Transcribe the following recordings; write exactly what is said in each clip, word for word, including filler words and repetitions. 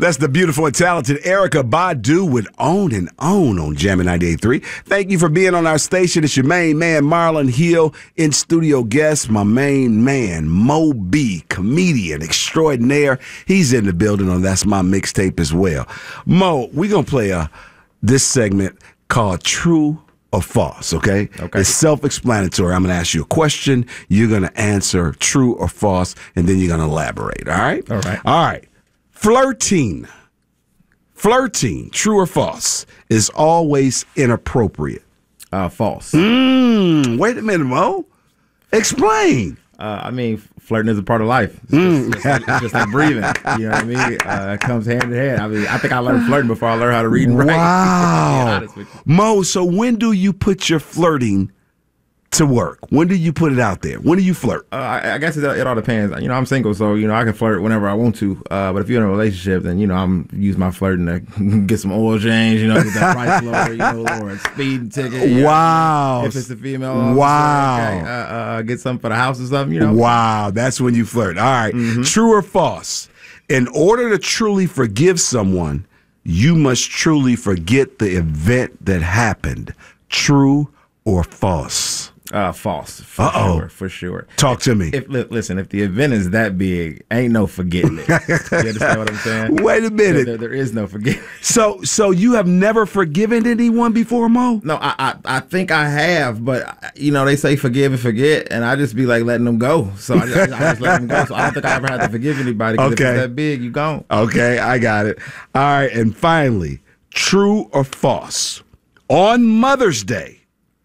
That's the beautiful and talented Erykah Badu with On and On on Jammin' ninety-eight point three. Thank you for being on our station. It's your main man, Marlon Hill, in studio guest, my main man, Mo B, comedian extraordinaire. He's in the building on That's My Mixtape as well. Mo, we're going to play a, this segment called True or False, okay? Okay. It's self-explanatory. I'm going to ask you a question. You're going to answer true or false, and then you're going to elaborate, all right? All right. All right. Flirting, flirting, true or false, is always inappropriate. Uh, false. Mm, wait a minute, Mo. Explain. Uh, I mean, flirting is a part of life. It's, mm. just, it's, like, it's just like breathing. You know what I mean? Uh, it comes hand in hand. I mean, I think I learned flirting before I learned how to read and write. Wow. Mo, so when do you put your flirting to work? When do you put it out there? When do you flirt? Uh, I, I guess it, it all depends. You know, I'm single, so, you know, I can flirt whenever I want to. Uh, but if you're in a relationship, then, you know, I'm use my flirting to get some oil change, you know, get that price lower, you know, or a speeding ticket. You Wow. know, if it's a female officer, wow. Okay, uh, uh, get something for the house or something, you know. Wow. That's when you flirt. All right. Mm-hmm. True or false? In order to truly forgive someone, you must truly forget the event that happened. True or false? Uh, false. For Uh-oh. sure. For sure. Talk to me. If, if listen, if the event is that big, ain't no forgetting it. You understand what I'm saying? Wait a minute. There, there, there is no forgetting. So, so you have never forgiven anyone before, Mo? No, I, I, I think I have, but you know they say forgive and forget, and I just be like letting them go. So I just, I just let them go. So I don't think I ever had to forgive anybody. Okay. If it's that big, you gone. Okay, I got it. All right, and finally, true or false? On Mother's Day,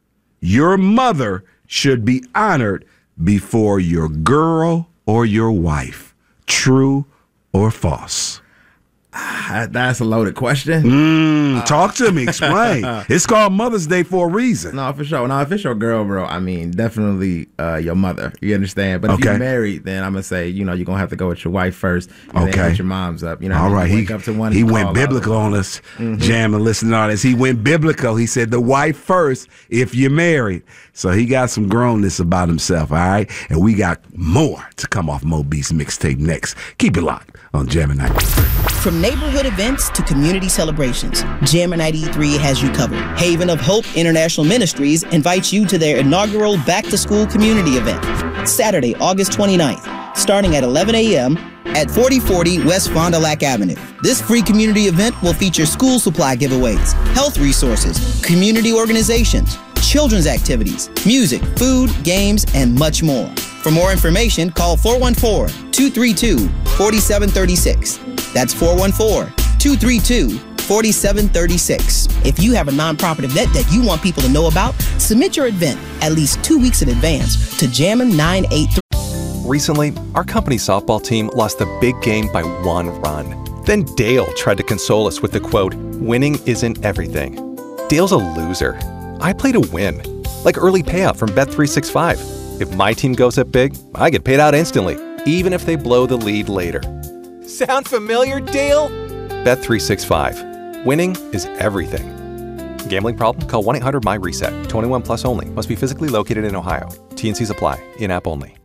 your mother should be honored before your girl or your wife. True or false? That's a loaded question. Mm, talk to me. Explain. It's called Mother's Day for a reason. No, for sure. No, if it's your girl, bro, I mean, definitely uh, your mother. You understand? But if Okay. you're married, then I'm going to say, you know, you're going to have to go with your wife first. And Okay. then hit your mom's up. You know, All right. You He, wake up to one he and went call biblical out. on us, Mm-hmm. Jam and listen to all this. He went biblical. He said the wife first if you're married. So he got some grownness about himself, all right? And we got more to come off Mo B's mixtape next. Keep it locked on Jammin' ninety-three. From neighborhood events to community celebrations, Jammin' ninety-three has you covered. Haven of Hope International Ministries invites you to their inaugural back-to-school community event, Saturday, August twenty-ninth, starting at eleven a.m. at forty forty West Fond du Lac Avenue. This free community event will feature school supply giveaways, health resources, community organizations, children's activities, music, food, games, and much more. For more information, call four one four, two three two, four seven three six. That's four one four, two three two, four seven three six. If you have a nonprofit event that you want people to know about, submit your event at least two weeks in advance to Jammin' nine eight three. Recently, our company softball team lost the big game by one run. Then Dale tried to console us with the quote, "Winning isn't everything." Dale's a loser. I play to win, like early payout from Bet three sixty-five. If my team goes up big, I get paid out instantly, even if they blow the lead later. Sound familiar, Dale? Bet three sixty-five. Winning is everything. Gambling problem? Call one eight hundred M Y RESET. twenty-one plus only. Must be physically located in Ohio. T and Cs apply. In-app only.